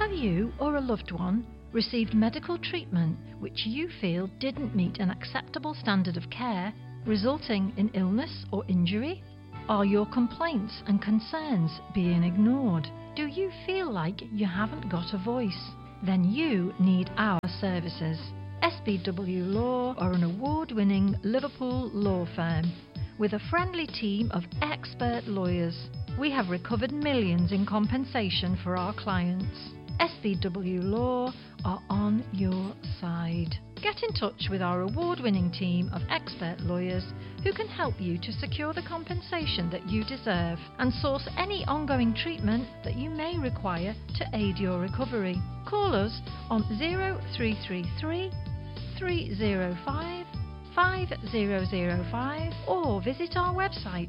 Have you or a loved one received medical treatment which you feel didn't meet an acceptable standard of care, resulting in illness or injury? Are your complaints and concerns being ignored? Do you feel like you haven't got a voice? Then you need our services. SBW Law are an award-winning Liverpool law firm with a friendly team of expert lawyers. We have recovered millions in compensation for our clients. SBW Law are on your side. Get in touch with our award-winning team of expert lawyers who can help you to secure the compensation that you deserve and source any ongoing treatment that you may require to aid your recovery. Call us on 0333 305 5005 or visit our website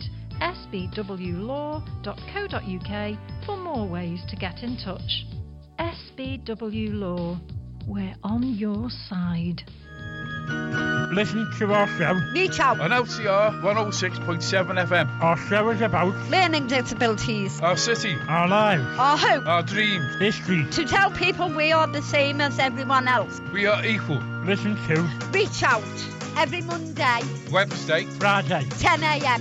sbwlaw.co.uk for more ways to get in touch. SBW Law, we're on your side. Listen to our show. Reach out. On LCR 106.7 FM. Our show is about learning disabilities, our city, our lives, our hope, our dreams, history. To tell people we are the same as everyone else. We are equal. Listen to Reach Out every Monday, Wednesday, Friday, 10 a.m.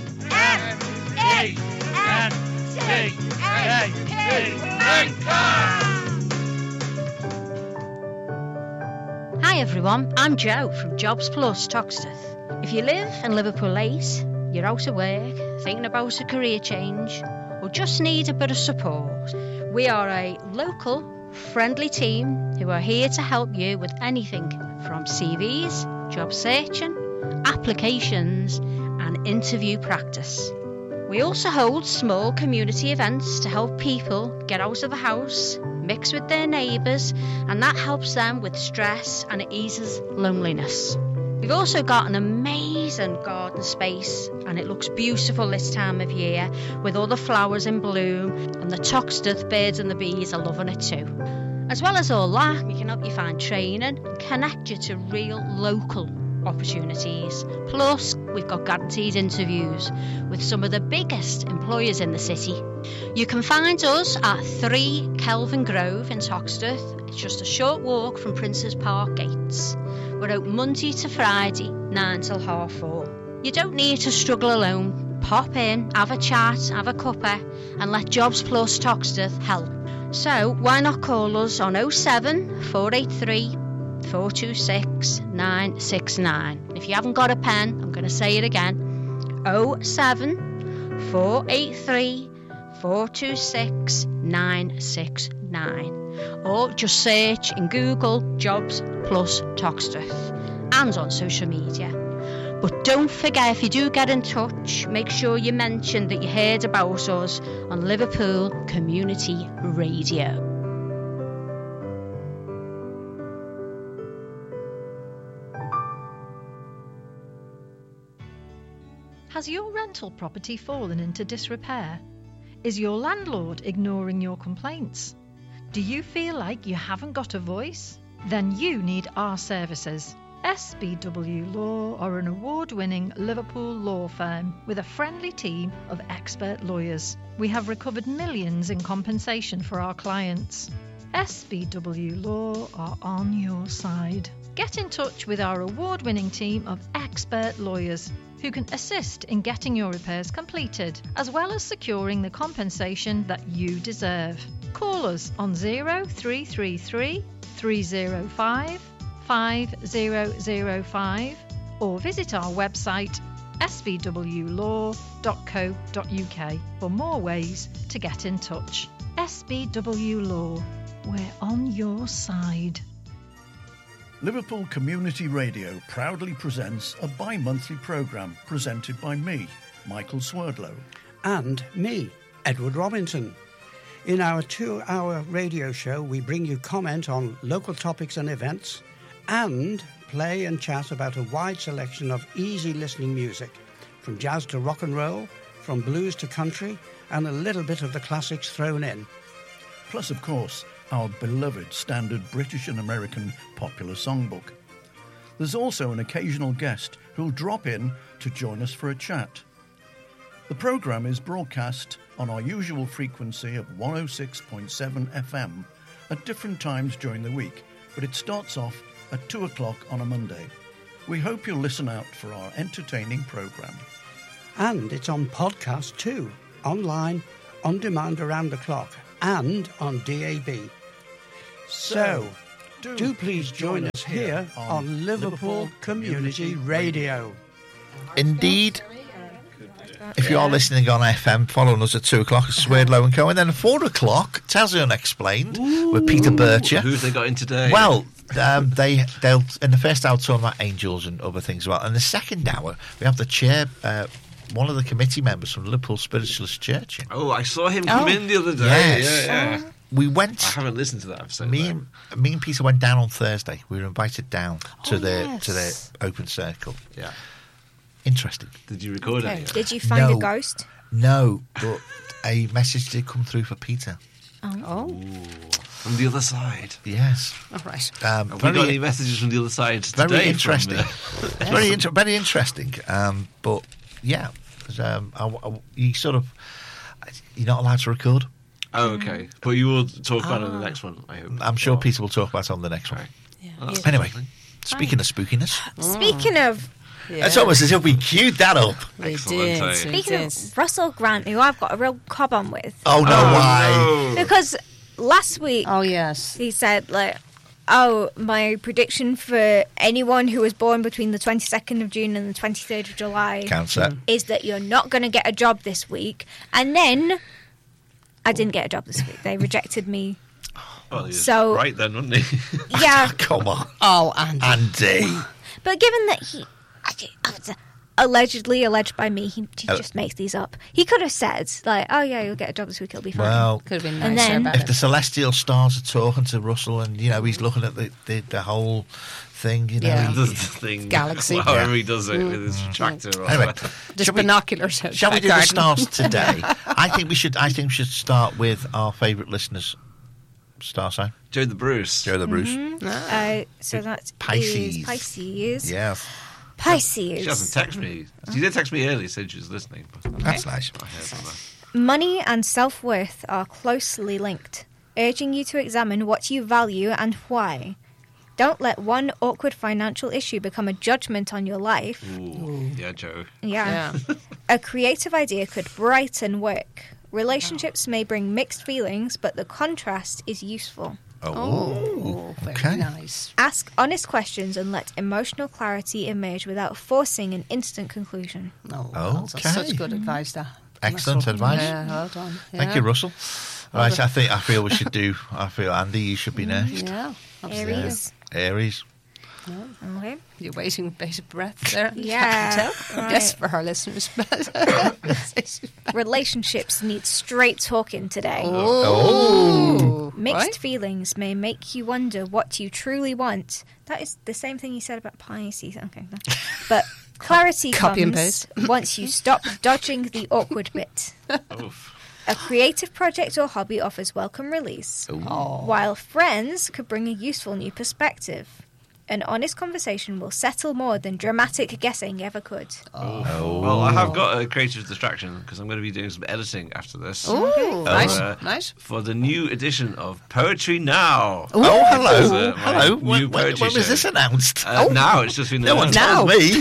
Hi everyone, I'm Jo from Jobs Plus Toxteth. If you live in Liverpool 8, you're out of work, thinking about a career change, or just need a bit of support, we are a local, friendly team who are here to help you with anything from CVs, job searching, applications, and interview practice. We also hold small community events to help people get out of the house, mix with their neighbours, and that helps them with stress and it eases loneliness. We've also got an amazing garden space and it looks beautiful this time of year with all the flowers in bloom, and the Toxteth birds and the bees are loving it too. As well as all that, we can help you find training and connect you to real local opportunities. Plus, we've got guaranteed interviews with some of the biggest employers in the city. You can find us at 3 Kelvin Grove in Toxteth. It's just a short walk from Princes Park gates. We're open Monday to Friday, 9 till 4:30. You don't need to struggle alone. Pop in, have a chat, have a cuppa, and let Jobs Plus Toxteth help. So why not call us on 07 483 426 969. If you haven't got a pen, I'm going to say it again. 07 483 426 969. Or just search in Google Jobs Plus Toxteth and on social media. But don't forget, if you do get in touch, make sure you mention that you heard about us on Liverpool Community Radio. Has your rental property fallen into disrepair? Is your landlord ignoring your complaints? Do you feel like you haven't got a voice? Then you need our services. SBW Law are an award-winning Liverpool law firm with a friendly team of expert lawyers. We have recovered millions in compensation for our clients. SBW Law are on your side. Get in touch with our award-winning team of expert lawyers who can assist in getting your repairs completed, as well as securing the compensation that you deserve. Call us on 0333 305 5005 or visit our website sbwlaw.co.uk for more ways to get in touch. SBW Law, we're on your side. Liverpool Community Radio proudly presents a bi-monthly programme presented by me, Michael Swerdlow. And me, Edward Robinson. In our 2-hour radio show, we bring you comment on local topics and events and play and chat about a wide selection of easy listening music, from jazz to rock and roll, from blues to country, and a little bit of the classics thrown in. Plus, of course, our beloved standard British and American popular songbook. There's also an occasional guest who'll drop in to join us for a chat. The programme is broadcast on our usual frequency of 106.7 FM at different times during the week, but it starts off at 2 o'clock on a Monday. We hope you'll listen out for our entertaining programme. And it's on podcast too, online, on demand around the clock, and on DAB. So, do please join us here on Liverpool Community Radio. Indeed. If you are listening on FM, following us at 2 o'clock, it's Swerdlow and Co. And then at 4 o'clock, Tales Unexplained with Peter Bircher. Who have they got in today? Well, they'll in the first hour talk about angels and other things as well. And the second hour, we have the chair, one of the committee members from Liverpool Spiritualist Church. Oh, I saw him come in the other day. Yes. Yeah. We went. I haven't listened to that episode. Me and Peter went down on Thursday. We were invited down to the open circle. Yeah. Interesting. Did you record Okay. it? Did you find No. a ghost? No, but a message did come through for Peter. Oh. From the other side. Yes. All right. Have we got any messages from the other side today? Very interesting. From, It's very interesting. But yeah, you sort of you're not allowed to record. Oh, okay. But you will talk about it in the next one, I hope. I'm sure Peter will talk about it on the next one. Well, Anyway, speaking of spookiness, Speaking of... it's almost as if we queued that up. We Excellent, eh? Speaking of Russell Grant, who I've got a real cob on with. Oh no! Why? Because last week he said, like, oh, my prediction for anyone who was born between the 22nd of June and the 23rd of July Cancer. is that you're not going to get a job this week. And then I didn't get a job this week. They rejected me. Well, he was So- right then, wasn't he? Yeah. Come on. Oh, Andy. But given that he alleged by me, he just makes these up. He could have said, like, oh yeah, you'll get a job this week, it'll be fine. Well, could have been nicer and then, if the celestial stars are talking to Russell, and he's looking at the whole thing, He does the thing. Galaxy. However he does it with his tractor. Or Anyway, whatever. Just binoculars. Shall we do the stars today? I think we should start with our favourite listeners' star sign. Joe the Bruce. Joe the Bruce. So that's Pisces. Pisces. Yeah. Pisces. She hasn't texted me. She did text me earlier, said she was listening. But That's nice. I heard from her. Money and self-worth are closely linked, urging you to examine what you value and why. Don't let one awkward financial issue become a judgment on your life. Ooh. Yeah, Joe. Yeah. A creative idea could brighten work. Relationships may bring mixed feelings, but the contrast is useful. Very nice. Ask honest questions and let emotional clarity emerge without forcing an instant conclusion. That's such good advice, that. Excellent advice. Yeah, well done. Thank you, Russell. Right, I feel we should do. I feel Andy, you should be next. Yeah. Aries. Aries. Okay. You're waiting with bated breath there. Yeah. I can tell. Right. Yes, for our listeners. Relationships need straight talking today. Oh. Mixed Right. feelings may make you wonder what you truly want. That is the same thing you said about Pisces. Okay. No. But clarity Copy and comes once you stop dodging the awkward bit. Oof. A creative project or hobby offers welcome release, while friends could bring a useful new perspective. An honest conversation will settle more than dramatic guessing ever could. Well, I have got a creative distraction because I'm going to be doing some editing after this. Ooh, nice, Uh, nice. For the new edition of Poetry Now. Oh, hello. My Hello. new When poetry was show. this announced? Now it's just been No one announced. told me.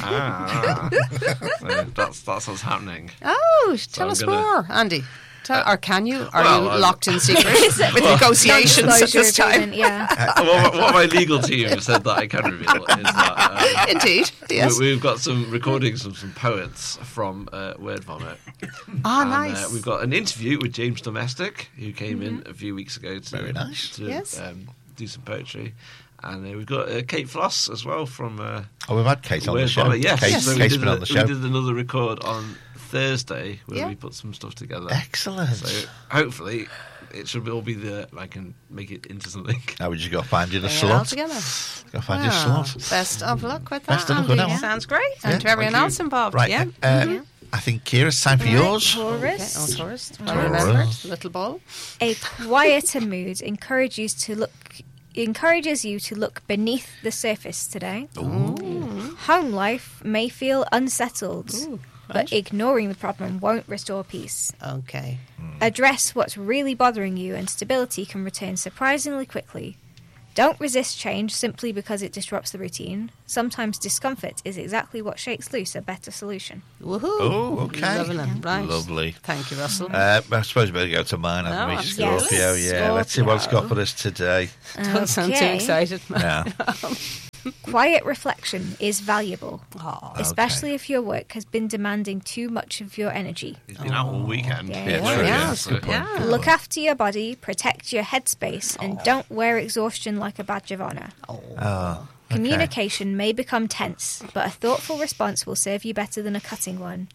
So that's what's happening. Oh, tell I'm us gonna- more, Andy. Or can you? Are well, you locked in secret with negotiations at Non-disclosure this time? agreement, yeah. What my legal team have said that I can reveal is that Indeed, yes. we've got some recordings of some poets from Word Vomit. Ah, And, nice. we've got an interview with James Domestic, who came in a few weeks ago to, Very nice. to Yes. do some poetry. And we've got Kate Floss as well from We've had Kate on the Word show. Vomit. Yes, Kate's, So we Kate's did been on the show. We did another record on Thursday where Yeah. we put some stuff together. Excellent. So hopefully it should all be there. I can make it into something. Now we just got to find you the Bring it all slot. together. Got to find you the Well, slot. best of luck with that, Best of luck with Andy. that one. Sounds great. Yeah, And to everyone thank you. else involved, Right. yeah. I think, Kira, it's time for yours. Taurus. Okay, Taurus. Taurus. Well remembered. Little ball. A quieter mood encourages you to look beneath the surface today. Home life may feel unsettled. but ignoring the problem won't restore peace. Okay. Address what's really bothering you, and stability can return surprisingly quickly. Don't resist change simply because it disrupts the routine. Sometimes discomfort is exactly what shakes loose a better solution. Woohoo! Oh, okay. Right. Lovely. Thank you, Russell. I suppose we better go to mine, haven't we? absolutely. Scorpio, yeah. Let's see what it's got for us today. Don't sound too Okay. excited. Yeah. Quiet reflection is valuable, Oh, especially if your work has been demanding too much of your energy. He's been out all weekend. Yeah, true, yeah, that's a good point. yeah. Look after your body, protect your headspace, and don't wear exhaustion like a badge of honour. Oh, Communication may become tense, but a thoughtful response will serve you better than a cutting one.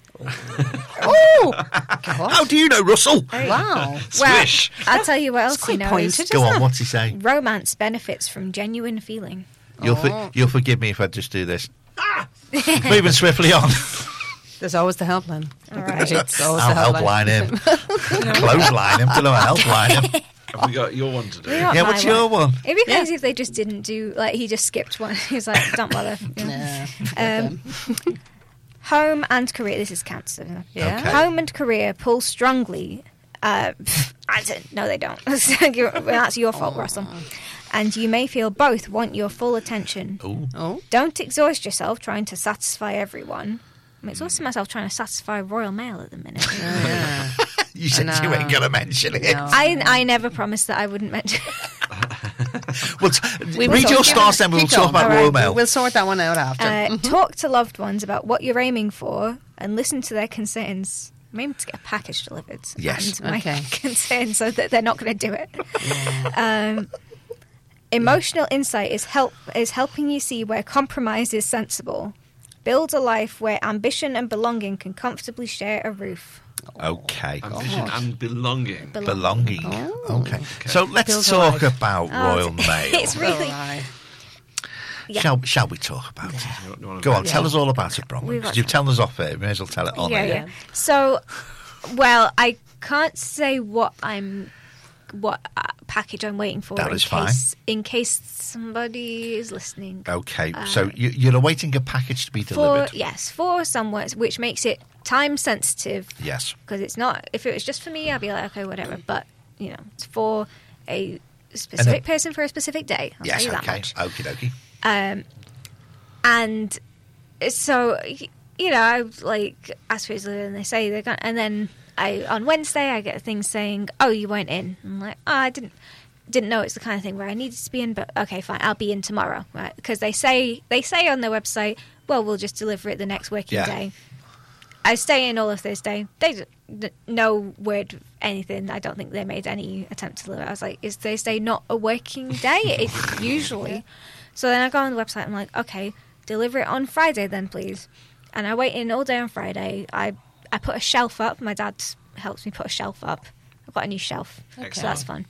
Oh! How do you know, Russell? Wow. Swish. Well, I'll tell you what else quite he knows. pointed, Go on, what's he saying? Romance benefits from genuine feeling. You'll forgive me if I just do this. Moving swiftly on. There's always the helpline. All right. It's always I'll the helpline him. Clothesline him till I helpline him. Have we got your one to do? Not Yeah, my what's your one? It'd be crazy if they just didn't do, like, he just skipped one. He was like, don't bother. You know. Home and career, this is cancer. Yeah. Okay. Home and career pull strongly. I don't. No, they don't. That's your fault, Russell. And you may feel both want your full attention. Oh. Don't exhaust yourself trying to satisfy everyone. I'm exhausting myself trying to satisfy Royal Mail at the minute. Yeah. You said I you know. ain't going to mention it. No. I never promised that I wouldn't mention it. Well, We will read talk- your stars then, we'll keep talk going. about All Royal right, Mail. We'll sort that one out after. Talk to loved ones about what you're aiming for and listen to their concerns. I'm aiming to get a package delivered. Yes. And my Okay. concern so that they're not going to do it. Emotional insight is helping you see where compromise is sensible. Build a life where ambition and belonging can comfortably share a roof. Okay. Ambition and belonging. Belonging. Oh, Okay. So let's Build a talk life. about Royal Mail. It's really... Right. Yeah. Shall we talk about it? You wanna- Go on, Yeah. tell us all about it, Bronwyn. We've Because got- you've told us off here. We may as well tell it on Yeah. air. So, well, I can't say what package I'm waiting for. That is fine. In case somebody is listening. Okay, so you're awaiting a package to be delivered. For someone, which makes it time sensitive. Yes. Because it's not. If it was just for me, I'd be like, okay, whatever. But it's for a specific person for a specific day. I'll Yes, tell you that okay. much. Okie dokie. And so, I like ask for his delivery and they say they're going, and then on Wednesday I get a thing saying, "Oh, you weren't in." I'm like, "Oh, I didn't know it's the kind of thing where I needed to be in, but okay, fine, I'll be in tomorrow." Right? Because they say on their website, "Well, we'll just deliver it the next working day." I stay in all of Thursday. No word of anything. I don't think they made any attempt to deliver. I was like, "Is Thursday not a working day?" It's usually. So then I go on the website. I'm like, "Okay, deliver it on Friday then, please." And I wait in all day on Friday. I put a shelf up. My dad helps me put a shelf up. I've got a new shelf, so that's fun.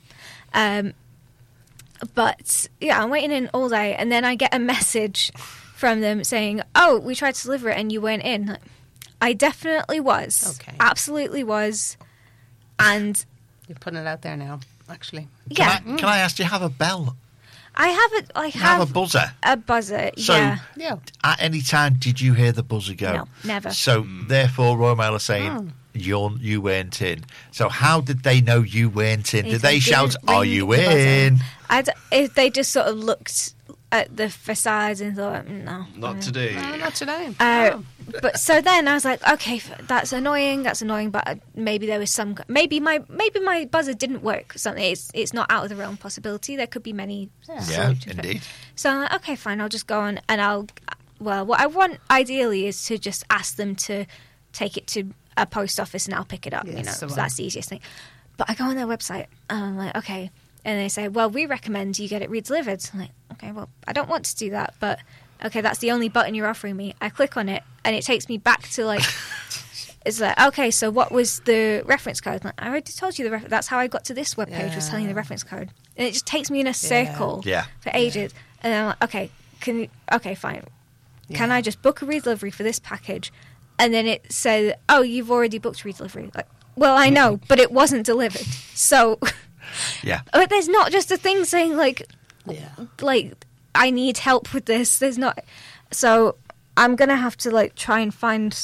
But yeah, I'm waiting in all day, and then I get a message from them saying, "Oh, we tried to deliver it and you weren't in." Like, I definitely was. Okay. Absolutely was. And You're putting it out there now, actually. Can I ask, do you have a bell? I have it. I You have a buzzer? A buzzer. So, yeah. At any time, did you hear the buzzer go? No, never. So, therefore, Royal Mail are saying you weren't in. So, how did they know you weren't in? Did If they shout, didn't "Are ring you the buzzer. in?" If they just sort of looked at the facade and thought, no. Not today. No, not today. But so then I was like, okay, that's annoying. But maybe there was some. Maybe my buzzer didn't work. Something. It's not out of the realm possibility. There could be many. Yeah, indeed. So I'm like, okay, fine. I'll just go on and what I want ideally is to just ask them to take it to a post office and I'll pick it up. Yes, So that's the easiest thing. But I go on their website and I'm like, okay. And they say, well, we recommend you get it re-delivered. I'm like, okay, well, I don't want to do that, but okay, that's the only button you're offering me. I click on it, and it takes me back to, like, it's like, okay, so what was the reference code? Like, I already told you that's how I got to this webpage, was telling you the reference code. And it just takes me in a circle for ages. And I'm like, okay, fine. Yeah. Can I just book a re-delivery for this package? And then it said, oh, you've already booked re-delivery. Like, well, I know, but it wasn't delivered. So... Yeah. But there's not just a thing saying, like, I need help with this. There's not. So I'm going to have to, like, try and find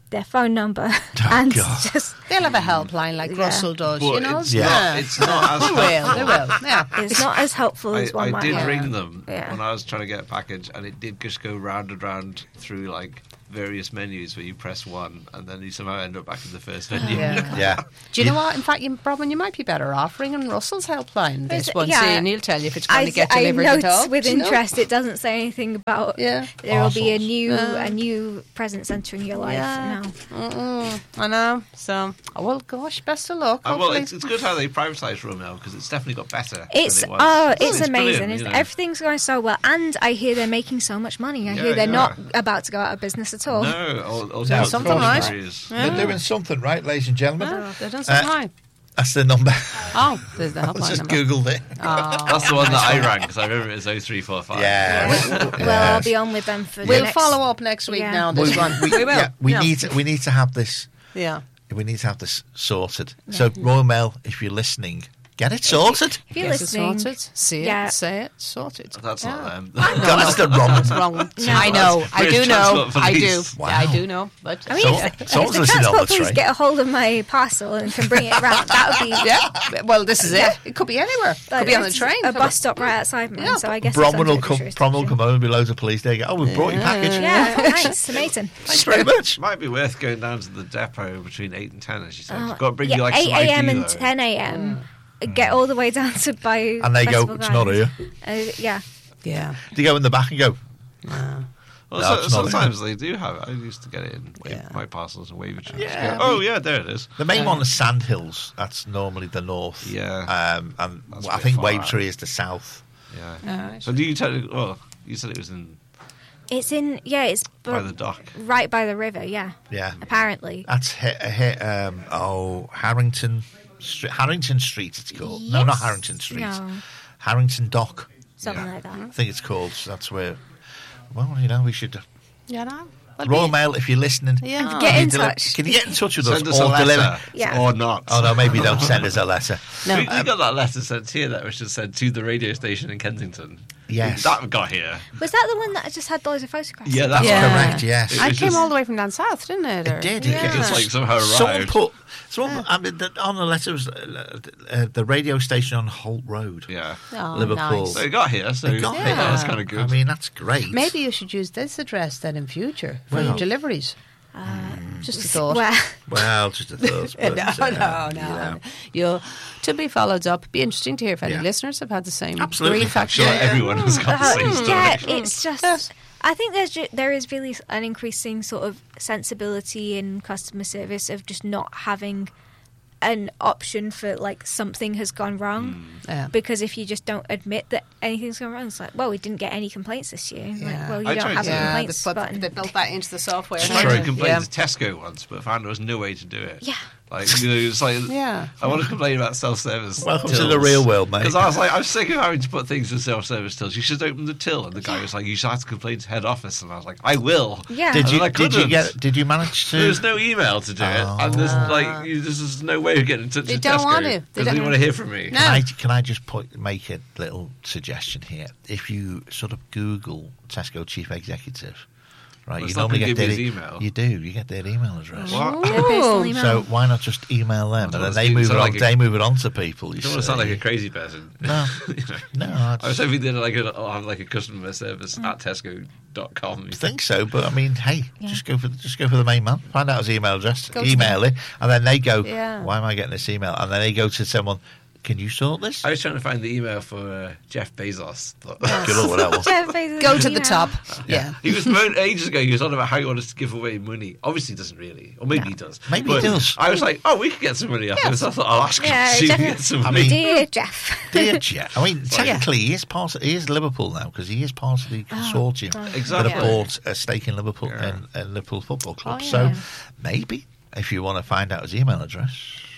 their phone number, and God. just They'll have a helpline like Yeah. Russell does, But you know? it's not as They will, yeah. it's not as helpful as one I might did have. ring them Yeah. when I was trying to get a package, and it did just go round and round through like various menus where you press one, and then you somehow end up back in the first menu. Yeah. Yeah. Do you know what? In fact, Robin, you might be better off ringing Russell's helpline this one, yeah. and he'll tell you if it's going to get I delivered note at all. with you know? interest it doesn't say anything about Yeah. there will be Parcels. a new presence entering your life Yeah. now. I know. So, well, gosh, best of luck. Well, hopefully. it's good how they privatised Romeo because it's definitely got better. It's than it was. it's amazing. brilliant, It's, you know. everything's going so well, and I hear they're making so much money. I Yeah, hear they're yeah. not about to go out of business at all. No, or Doing something right. They're doing something right, ladies and gentlemen. Oh, they've done something right. That's the number. Oh, there's the I helpline just number. googled it. Oh. That's the one that I rang because I remember it was 0345. Yeah. Well, I'll be on with them for the We'll next... follow up next week Yeah. now on this one. We will. Yeah, we Yeah. need to have this. Yeah. We need to have this sorted. So, Royal Mail, if you're listening, get it sorted. If you're Get it listening, sorted. See it. yeah. Say it. Sorted. That's not Yeah. them. That's the wrong. That's wrong. I know. I do British know. Transport I do. Police. Wow. Yeah, I do know. But I mean, So- if someone's the listening on transport the police train. get a hold of my parcel and can bring it around, that would be... yeah. Well, this is it. It could be anywhere. Could be on the It's train. A bus stop right outside mine, Yeah. so I guess Bronwyn will it's come. under Bronwyn will come home and be loads of police. There you go. Oh, we brought your package. Yeah, thanks, amazing. Thanks very much. Might be worth going down to the depot between 8 and 10, as you said. Oh, Got to bring yeah, you like 8 some a.m. ID, and though. 10 a.m. Get all the way down to buy. And they go, Festival "It's not Gardens." here." Yeah. Yeah. Do you go in the back and go? Well, No, so, it's not sometimes they do have it. I used to get it in my parcels and Wavertree. Yeah. Oh, yeah, there it is. The main one is Sandhills. That's normally the north. Yeah. And That's a I bit think far Wavertree out. is the south. Yeah. Right. So do you tell? Well, you said it was in It's in. Yeah, it's by the dock. right by the river. Yeah. Yeah. Apparently. That's Harrington Street. Harrington Street, it's called. No, not Yes. Harrington Street. No. Harrington Dock. Something like that. I think it's called. So that's where. Well, you know, we should. Yeah, no. Royal Mail, if you're listening, Yeah. Get can in you touch. Can you get in touch with Send us us a or letter, deliver? Yeah. or not. Oh no, maybe don't send us a letter. No. We got that letter sent here that was just sent to the radio station in Kensington. Yes. That got here. Was that the one that just had loads of photographs? Yeah, that's Yeah. Correct. Yes. It I was came just- all the way from down south, didn't it? It did. Yeah. It just like somehow Someone arrived. put. I mean, on the letter was the radio station on Holt Road, Yeah. Oh, Liverpool. nice. So it got here. So It got Yeah. here. that's kind of good. I mean, that's great. Maybe you should use this address then in future for Well. your deliveries. Just a thought. Well, just a thought. But, No. You'll to be followed up. Be interesting to hear if any Yeah. listeners have had the same Absolutely. grief. I'm sure everyone has got the same story. yeah, it's just. I think there is really an increasing sort of sensibility in customer service of just not having an option for like something has gone wrong. Yeah. Because if you just don't admit that anything's gone wrong, it's like, well, we didn't get any complaints this year. Yeah. Like, well, you I don't tried have to- a Yeah, complaints button. they built that into the software. I True. tried to complain Yeah. to Tesco once, but found there was no way to do it. Yeah. Like, it's like, Yeah. I want to complain about self-service. Welcome to the real world, mate. Because I was like, I'm sick of having to put things in self-service tills. You should open the till, and the guy was like, you should have to complain to head office, and I was like, I will. Yeah. Did And you then I couldn't. Did you manage to? There's no email to do it, and there's like there's no way of getting in touch They with don't Tesco want to. They because they don't- want to hear from me. No. Can I just make a little suggestion here? If you sort of Google Tesco chief executive, right, Well, you it's not normally gonna get give their me his email. You do. You get their email address. What? Their personal email. So why not just email them and don't then want they to move it sound on? like a- They move it on to people. You don't want to sound like a crazy person. No. You know? No, I was hoping they'd have like a customer service at Tesco.com. I think so, but I mean, hey, just go for the main man. Find out his email address, Go to email it, and then they go, Yeah. "Why am I getting this email?" And then they go to someone, "Can you sort this?" I was trying to find the email for Jeff Bezos. But Good luck with that one. Jeff Bezos' Go to the email. top. Yeah. He was ages ago. He was on about how he wanted to give away money. Obviously, he doesn't really, or maybe he does. Maybe he But does. I was like, oh, we could get some money off this. I thought I'll ask him Yeah, to see if we Jeff- get some I money. mean- Dear Jeff. Dear Jeff, I mean, technically, he is Liverpool now because he is part of the consortium that Exactly. have bought a stake in Liverpool and Liverpool Football Club. Oh, So yeah. maybe if you want to find out his email address,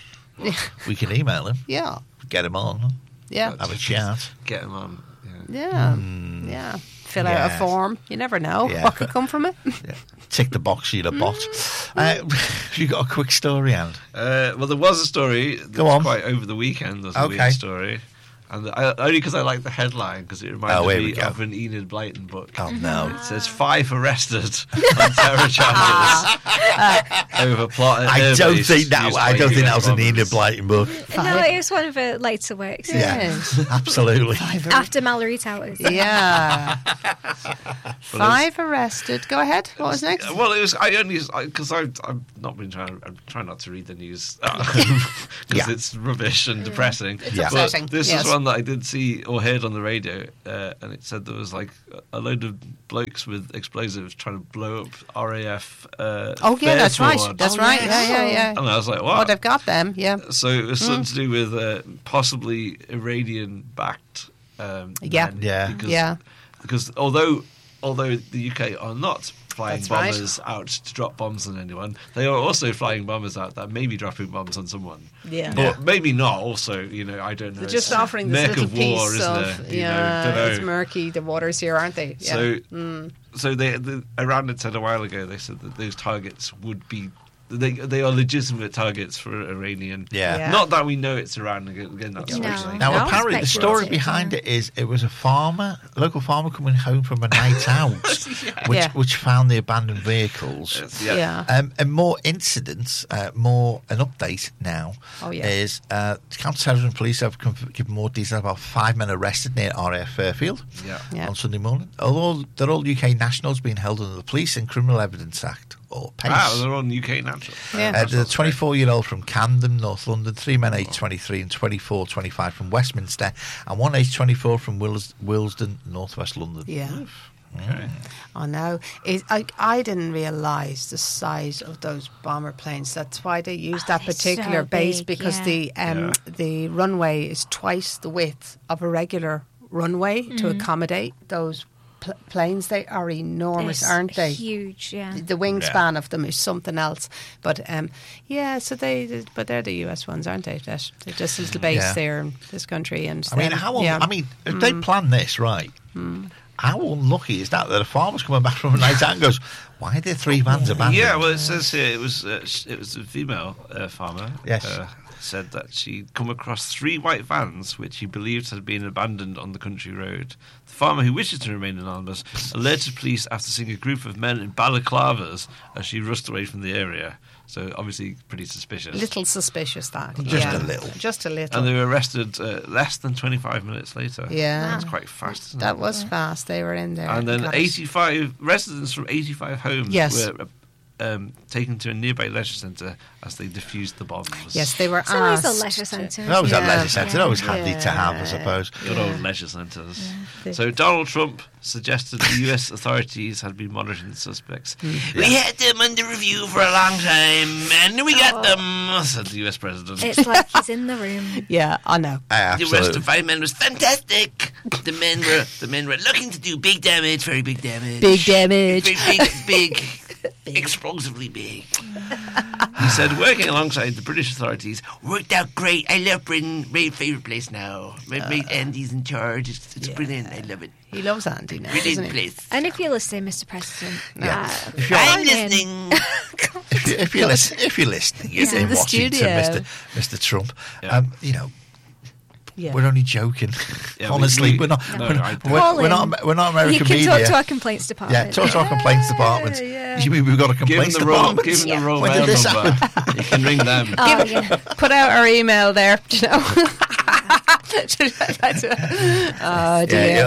we can email him, Yeah. get him on, Yeah. have a chat. Get him on. Yeah. Yeah. Yeah. Fill out Yes. a form. You never know Yeah. what could come from it. Yeah. Tick the box, you're a bot. Have you got a quick story, Anne? Well, there was a story that Go was on. quite over the weekend. There's a Okay. weird story. And only because I like the headline, because it reminded me of an Enid Blyton book. Oh, no. It says 5 arrested on terror charges over plot. I don't think that was an Enid Blyton book. No, it was one of her later works. Yes, absolutely. After Mallory Towers. Yeah. 5 arrested. Go ahead. What was next? Well, it was because I've not been I'm trying not to read the news because it's rubbish and depressing. It's but upsetting. this is one that I did see or heard on the radio, and it said there was like a load of blokes with explosives trying to blow up RAF. That's right. That's right. Yeah. And I was like, what? Oh, they've got them. Yeah. So it was something to do with possibly Iranian-backed. Because although the UK are not flying bombers out to drop bombs on anyone, they are also flying bombers out that may be dropping bombs on someone. Yeah. But maybe not. Also, I don't know. They're just offering this little piece of it's murky. The waters here, aren't they? Yeah. So Iran had said a while ago. They said that those targets would be. They are legitimate targets for Iranian. Yeah. Not that we know it's Iran. Again, that's Now, apparently, the story behind it is it was a local farmer coming home from a night out, which found the abandoned vehicles. And more incidents, an update now is counter-terrorism police have given more detail about 5 men arrested near RAF Fairfield on Sunday morning. Although they're all UK nationals being held under the Police and Criminal Evidence Act. Or PACE. They're on UK national. There's a 24-year-old from Camden, North London, 3 men aged 23 and 25 from Westminster, and one aged 24 from Willesden, North West London. Yeah. Okay. Oh no! I didn't realise the size of those bomber planes. That's why they use that particular base, because the runway is twice the width of a regular runway to accommodate those planes. They are enormous, aren't they? Huge, yeah. The wingspan of them is something else. But so they're the US ones, aren't they? They're just a little base there in this country. And if they plan this right, how unlucky is that a farmer's coming back from a night out and goes, why are there 3 vans abandoned? Yeah, well, it says here it was a female farmer. Yes. Said that she'd come across 3 white vans which he believed had been abandoned on the country road. The farmer, who wishes to remain anonymous, alerted police after seeing a group of men in balaclavas as she rushed away from the area. So obviously pretty suspicious. Little suspicious, that. Just a little. And they were arrested less than 25 minutes later. Yeah. That's quite fast, isn't it? That was fast. They were in there. And then 85 residents from 85 homes were taken to a nearby leisure centre as they defused the bombs. Yes, they were asked. It's always a leisure centre. That was a leisure centre. Always handy to have, I suppose. Good old leisure centres. Yeah. So Donald Trump suggested the US authorities had been monitoring the suspects. We had them under review for a long time, and we got them, said the US president. It's like he's in the room. Yeah, I know. The arrest of 5 men was fantastic. The men were looking to do big damage, very big damage. Big damage. Big. Explosively big. He said, working alongside the British authorities worked out great. I love Britain. My favourite place now. Andy's in charge. It's brilliant. I love it. He loves Andy now. Brilliant place. And if you're listening, Mr. President, I'm listening. If you're listening, he's in the studio, Mr. Trump. We're only joking. Honestly, we're not American media. You can talk to our complaints department. Yeah, talk to our complaints department. We've got a complaints department. Give them the Royal Mail number. You can ring them. Put out our email there. Oh dear.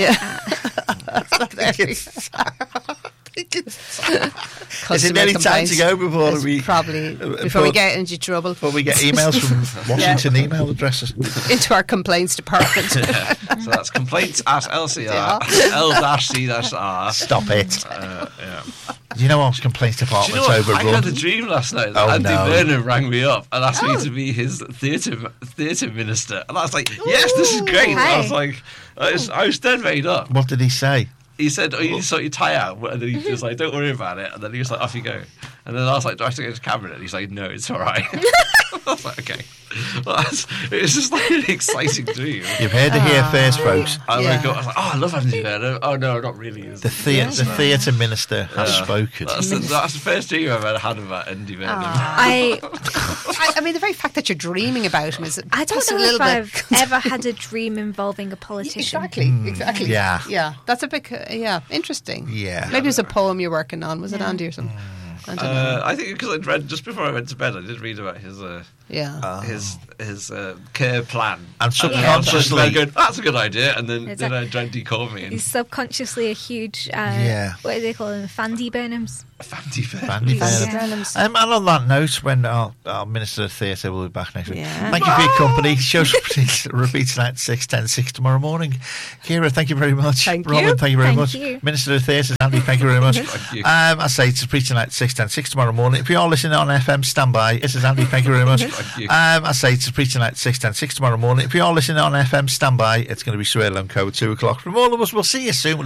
Is it nearly time to go before we get into trouble? Before we get emails from Washington email addresses into our complaints department. So that's complaints at LCR L-C-R. Stop it. Do you know what complaints department's overrun? I had a dream last night that Andy Burnham rang me up and asked me to be his theatre minister, and I was like, yes, this is great. I was like, I was dead made up. What did he say? He said, you need to sort your tie out. And then he was like, don't worry about it. And then he was like, off you go. And then I was like, do I have to go to cabinet? And he's like, no, it's all right. I was like, okay. Well, it was just like an exciting dream. You've heard it here first, folks. I woke up, I was like, I love Andy Burnham. Oh, no, not really. The theatre minister has spoken. That's the first dream I've ever had about Andy Burnham. I mean, the very fact that you're dreaming about him is I don't know if I've ever had a dream involving a politician. Exactly. Yeah. That's a bit, interesting. Yeah. Maybe it was a poem you're working on. Was it Andy or something? I don't know. I think because I'd read just before I went to bed, I did read about his care plan, and subconsciously going, that's a good idea, and then I dreamt he called me. He's subconsciously a huge what do they call them? Fandy Burnhams. Fandy Burnhams. And on that note, when our Minister of Theatre will be back next week. Yeah. Thank you for your company. Show's repeats at 6:10 tomorrow morning. Kira, thank you very much. Robin, thank you very much. Minister of Theatre, Andy, thank you very much. I say it's repeating at 6:10 tomorrow morning. If you are listening on FM, stand by. This is Andy, thank you very much. I say it's repeating at 6:10 tomorrow morning. If you are listening on FM, stand by. It's going to be Sue and Co. 2 o'clock. From all of us, we'll see you soon.